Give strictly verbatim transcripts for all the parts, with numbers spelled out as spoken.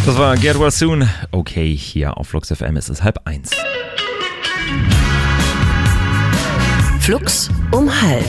Das war Get Well Soon. Okay, hier auf Flux F M ist es halb eins. Flux um halb.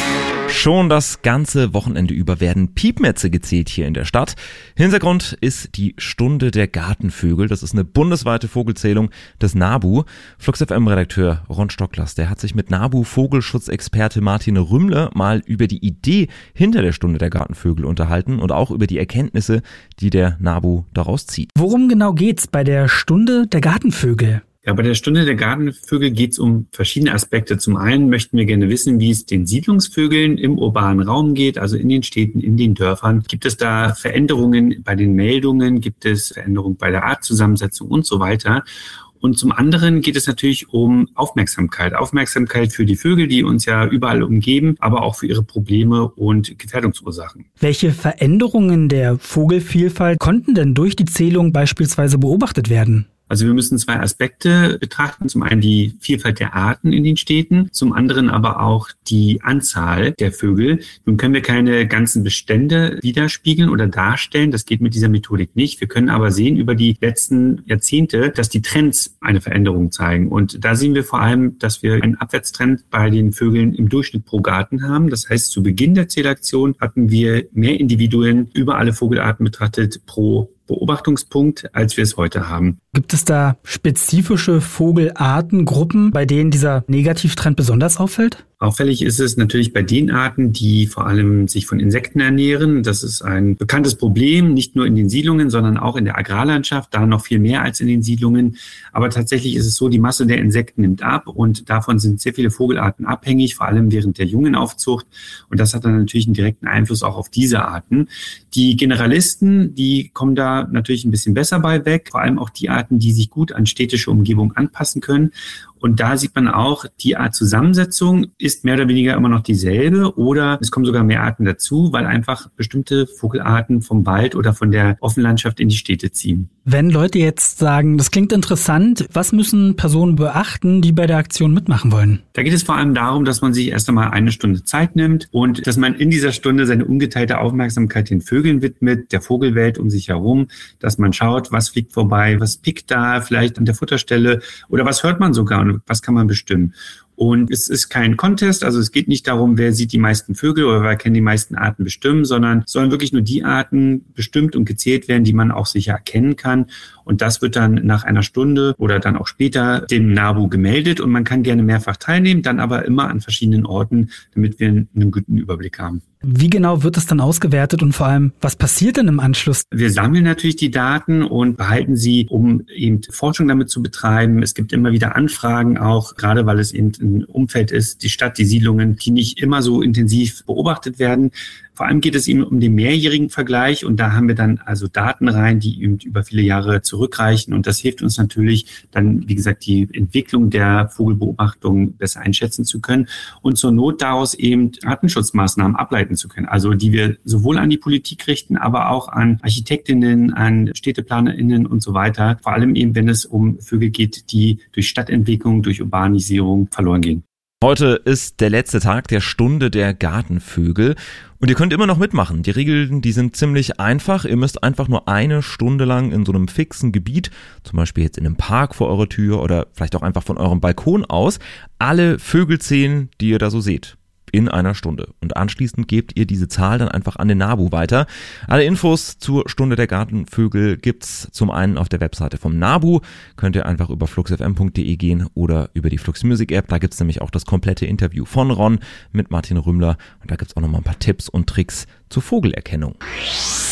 Schon das ganze Wochenende über werden Piepmätze gezählt hier in der Stadt. Hintergrund ist die Stunde der Gartenvögel. Das ist eine bundesweite Vogelzählung des NABU. Flux F M-Redakteur Ron Stocklers, der hat sich mit NABU-Vogelschutzexperte Martin Rümmler mal über die Idee hinter der Stunde der Gartenvögel unterhalten und auch über die Erkenntnisse, die der NABU daraus zieht. Worum genau geht's bei der Stunde der Gartenvögel? Ja, bei der Stunde der Gartenvögel geht es um verschiedene Aspekte. Zum einen möchten wir gerne wissen, wie es den Siedlungsvögeln im urbanen Raum geht, also in den Städten, in den Dörfern. Gibt es da Veränderungen bei den Meldungen? Gibt es Veränderungen bei der Artzusammensetzung und so weiter? Und zum anderen geht es natürlich um Aufmerksamkeit. Aufmerksamkeit für die Vögel, die uns ja überall umgeben, aber auch für ihre Probleme und Gefährdungsursachen. Welche Veränderungen der Vogelvielfalt konnten denn durch die Zählung beispielsweise beobachtet werden? Also wir müssen zwei Aspekte betrachten. Zum einen die Vielfalt der Arten in den Städten, zum anderen aber auch die Anzahl der Vögel. Nun können wir keine ganzen Bestände widerspiegeln oder darstellen. Das geht mit dieser Methodik nicht. Wir können aber sehen über die letzten Jahrzehnte, dass die Trends eine Veränderung zeigen. Und da sehen wir vor allem, dass wir einen Abwärtstrend bei den Vögeln im Durchschnitt pro Garten haben. Das heißt, zu Beginn der Zählaktion hatten wir mehr Individuen über alle Vogelarten betrachtet pro Beobachtungspunkt, als wir es heute haben. Gibt es da spezifische Vogelartengruppen, bei denen dieser Negativtrend besonders auffällt? Auffällig ist es natürlich bei den Arten, die vor allem sich von Insekten ernähren. Das ist ein bekanntes Problem, nicht nur in den Siedlungen, sondern auch in der Agrarlandschaft, da noch viel mehr als in den Siedlungen. Aber tatsächlich ist es so, die Masse der Insekten nimmt ab und davon sind sehr viele Vogelarten abhängig, vor allem während der Jungenaufzucht. Und das hat dann natürlich einen direkten Einfluss auch auf diese Arten. Die Generalisten, die kommen da natürlich ein bisschen besser bei weg, vor allem auch die Arten, die sich gut an städtische Umgebung anpassen können. Und da sieht man auch, die Artzusammensetzung ist mehr oder weniger immer noch dieselbe oder es kommen sogar mehr Arten dazu, weil einfach bestimmte Vogelarten vom Wald oder von der Offenlandschaft in die Städte ziehen. Wenn Leute jetzt sagen, das klingt interessant, was müssen Personen beachten, die bei der Aktion mitmachen wollen? Da geht es vor allem darum, dass man sich erst einmal eine Stunde Zeit nimmt und dass man in dieser Stunde seine ungeteilte Aufmerksamkeit den Vögeln widmet, der Vogelwelt um sich herum, dass man schaut, was fliegt vorbei, was pickt da vielleicht an der Futterstelle oder was hört man sogar und was kann man bestimmen. Und es ist kein Contest, also es geht nicht darum, wer sieht die meisten Vögel oder wer kann die meisten Arten bestimmen, sondern es sollen wirklich nur die Arten bestimmt und gezählt werden, die man auch sicher erkennen kann. Und das wird dann nach einer Stunde oder dann auch später dem NABU gemeldet und man kann gerne mehrfach teilnehmen, dann aber immer an verschiedenen Orten, damit wir einen guten Überblick haben. Wie genau wird es dann ausgewertet und vor allem, was passiert denn im Anschluss? Wir sammeln natürlich die Daten und behalten sie, um eben Forschung damit zu betreiben. Es gibt immer wieder Anfragen auch, gerade weil es eben ein Umfeld ist, die Stadt, die Siedlungen, die nicht immer so intensiv beobachtet werden. Vor allem geht es eben um den mehrjährigen Vergleich und da haben wir dann also Daten rein, die eben über viele Jahre zurückreichen und das hilft uns natürlich dann, wie gesagt, die Entwicklung der Vogelbeobachtung besser einschätzen zu können und zur Not daraus eben Artenschutzmaßnahmen ableiten zu können. Also die wir sowohl an die Politik richten, aber auch an Architektinnen, an StädteplanerInnen und so weiter. Vor allem eben, wenn es um Vögel geht, die durch Stadtentwicklung, durch Urbanisierung verloren gehen. Heute ist der letzte Tag der Stunde der Gartenvögel und ihr könnt immer noch mitmachen. Die Regeln, die sind ziemlich einfach. Ihr müsst einfach nur eine Stunde lang in so einem fixen Gebiet, zum Beispiel jetzt in einem Park vor eurer Tür oder vielleicht auch einfach von eurem Balkon aus, alle Vögel zählen, die ihr da so seht. In einer Stunde. Und anschließend gebt ihr diese Zahl dann einfach an den NABU weiter. Alle Infos zur Stunde der Gartenvögel gibt's zum einen auf der Webseite vom NABU. Könnt ihr einfach über flux f m punkt d e gehen oder über die Flux Music App. Da gibt's nämlich auch das komplette Interview von Ron mit Martin Rümmler. Und da gibt's auch nochmal ein paar Tipps und Tricks zur Vogelerkennung.